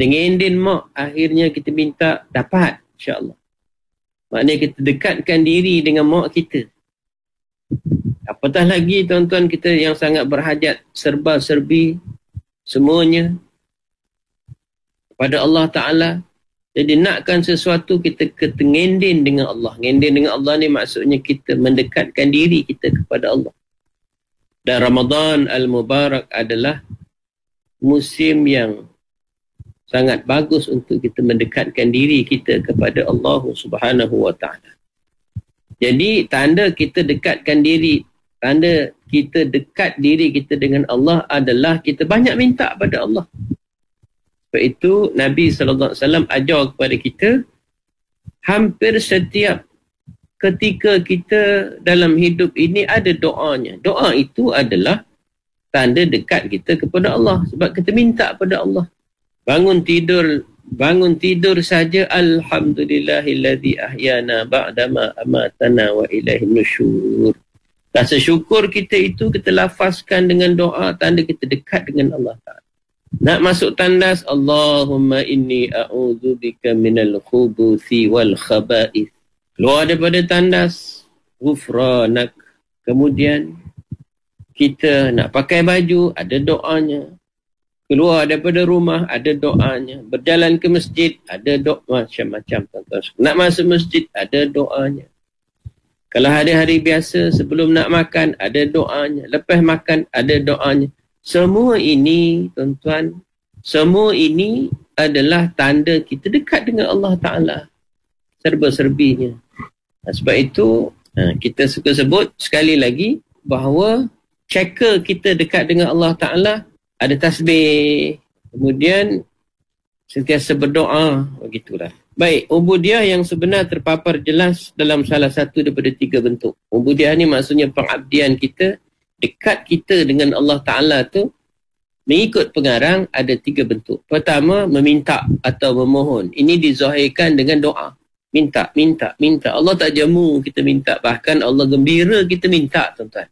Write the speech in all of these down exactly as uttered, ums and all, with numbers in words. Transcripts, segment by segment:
Kita ngendin mak, akhirnya kita minta dapat, insya-Allah. Maknanya kita dekatkan diri dengan mak kita. Apatah lagi tuan-tuan kita yang sangat berhajat, serba-serbi semuanya kepada Allah Ta'ala. Jadi nakkan sesuatu kita kena ngendin dengan Allah. Ngendin dengan Allah ni maksudnya kita mendekatkan diri kita kepada Allah. Dan Ramadan Al-Mubarak adalah musim yang sangat bagus untuk kita mendekatkan diri kita kepada Allah Subhanahu Wa Ta'ala. Jadi tanda kita dekatkan diri, tanda kita dekat diri kita dengan Allah adalah kita banyak minta pada Allah. Sebab itu Nabi sallallahu alaihi wasallam ajar kepada kita, hampir setiap ketika kita dalam hidup ini ada doanya. Doa itu adalah tanda dekat kita kepada Allah. Sebab kita minta pada Allah. Bangun tidur, bangun tidur saja, alhamdulillahilladzi ahyana ba'dama amatana wa ilaihin nusyur. Rasa syukur kita itu kita lafazkan dengan doa, tanda kita dekat dengan Allah Ta'ala. Nak masuk tandas, Allahumma inni a'udzubika minal khubuthi wal khaba'ith. Keluar daripada tandas, ghufranak. Kemudian kita nak pakai baju, ada doanya. Keluar daripada rumah, ada doanya. Berjalan ke masjid, ada doa macam-macam. Nak masuk masjid, ada doanya. Kalau hari-hari biasa sebelum nak makan, ada doanya. Lepas makan, ada doanya. Semua ini, tuan-tuan, semua ini adalah tanda kita dekat dengan Allah Ta'ala. Serba-serbinya. Nah, sebab itu, kita suka sebut sekali lagi bahawa checker kita dekat dengan Allah Ta'ala ada tasbih. Kemudian, sentiasa berdoa. Begitulah. Baik, ubudiyah yang sebenar terpapar jelas dalam salah satu daripada tiga bentuk. Ubudiyah ni maksudnya pengabdian kita, dekat kita dengan Allah Ta'ala tu, mengikut pengarang ada tiga bentuk. Pertama, meminta atau memohon. Ini dizahirkan dengan doa. Minta, minta, minta. Allah tak jamu kita minta. Bahkan Allah gembira kita minta, tuan-tuan.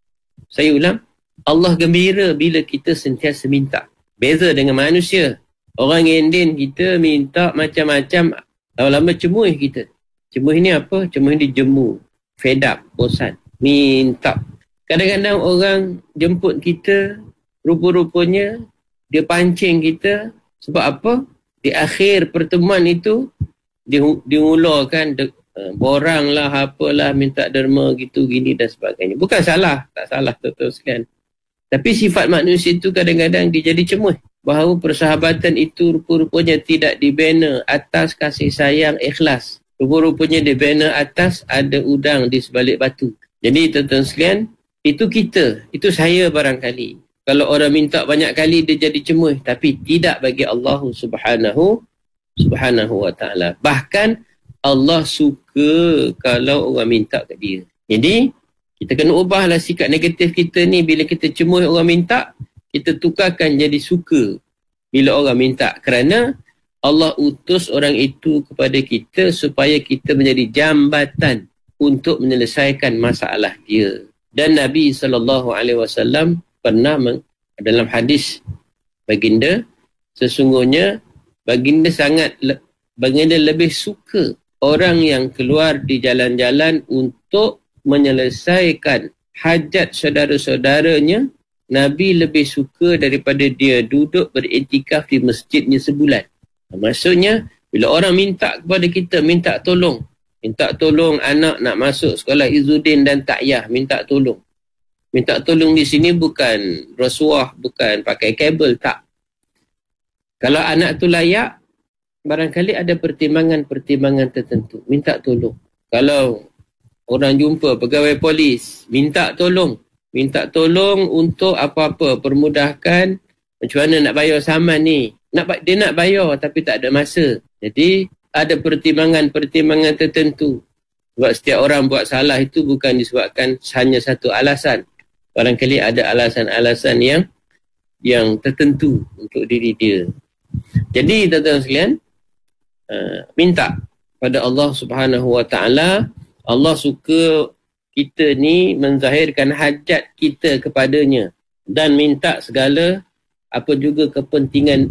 Saya ulang. Allah gembira bila kita sentiasa minta. Beza dengan manusia. Orang ngendin kita minta macam-macam. Lama-lama cemuih kita. Cemuih ni apa? Cemuih ni jemu. Fed up, bosan. Minta. Kadang-kadang orang jemput kita, rupa-rupanya dia pancing kita. Sebab apa? Di akhir pertemuan itu, dia, dia ngulurkan de, uh, borang lah, apalah, minta derma gitu, gini dan sebagainya. Bukan salah, tak salah tuan-tuan sekalian. Tapi sifat manusia itu kadang-kadang dia jadi cemuih. Bahawa persahabatan itu rupa-rupanya tidak dibina atas kasih sayang ikhlas. Rupa-rupanya dibina atas ada udang di sebalik batu. Jadi tuan-tuan sekalian, itu kita, itu saya barangkali. Kalau orang minta banyak kali dia jadi cemuih, tapi tidak bagi Allah Subhanahu Subhanahu wa ta'ala. Bahkan Allah suka kalau orang minta ke dia. Jadi kita kena ubahlah sikap negatif kita ni. Bila kita cemuih orang minta, kita tukarkan jadi suka bila orang minta. Kerana Allah utus orang itu kepada kita supaya kita menjadi jambatan untuk menyelesaikan masalah dia. Dan Nabi sallallahu alaihi wasallam pernah meng, dalam hadis baginda, sesungguhnya baginda sangat baginda lebih suka orang yang keluar di jalan-jalan untuk menyelesaikan hajat saudara-saudaranya. Nabi lebih suka daripada dia duduk beriktikaf di masjidnya sebulan. Maksudnya, bila orang minta kepada kita, minta tolong. Minta tolong anak nak masuk sekolah Izzuddin dan Ta'yah. Minta tolong. Minta tolong di sini bukan rasuah, bukan pakai kabel, tak. Kalau anak tu layak, barangkali ada pertimbangan-pertimbangan tertentu. Minta tolong. Kalau orang jumpa pegawai polis, minta tolong. Minta tolong untuk apa-apa, permudahkan macam mana nak bayar saman ni. Nak, dia nak bayar tapi tak ada masa. Jadi ada pertimbangan-pertimbangan tertentu. Sebab setiap orang buat salah itu bukan disebabkan hanya satu alasan. Barangkali ada alasan-alasan yang yang tertentu untuk diri dia. Jadi tuan-tuan sekalian, uh, minta pada Allah Subhanahu Wa Taala. Allah suka kita ni menzahirkan hajat kita kepadanya dan minta segala apa juga kepentingan